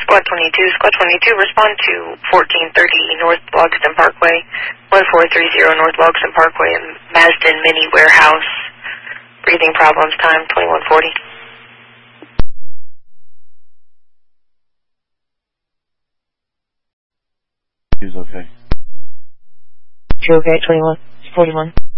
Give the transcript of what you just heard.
Squad 22. Squad 22, respond to 1430 North Logston Parkway, 1430 North Logston Parkway, Marsden Mini Warehouse. Breathing problems, time 2140. He's okay. You okay, 2141?